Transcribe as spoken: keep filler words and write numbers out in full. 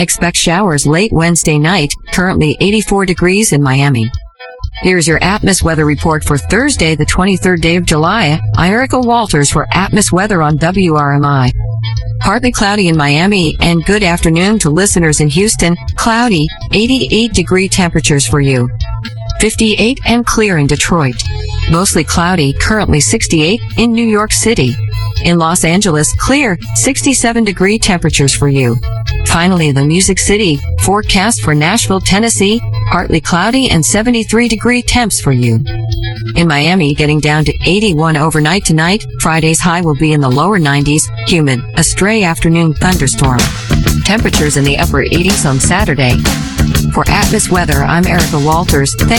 Expect showers late Wednesday night, currently eighty-four degrees in Miami. Here's your Atmos weather report for Thursday, the twenty-third day of July. I'm Erica Walters for Atmos weather on W R M I. Partly cloudy in Miami, and good afternoon to listeners in Houston. Cloudy, eighty-eight degree temperatures for you. fifty-eight and clear in Detroit. Mostly cloudy, currently sixty-eight in New York City. In Los Angeles, clear, sixty-seven degree temperatures for you. Finally, the Music City, forecast for Nashville, Tennessee, partly cloudy and seventy-three degree temps for you. In Miami, getting down to eighty-one overnight tonight. Friday's high will be in the lower nineties, humid, a stray afternoon thunderstorm. Temperatures in the upper eighties on Saturday. For Atmos weather, I'm Erica Walters. Thank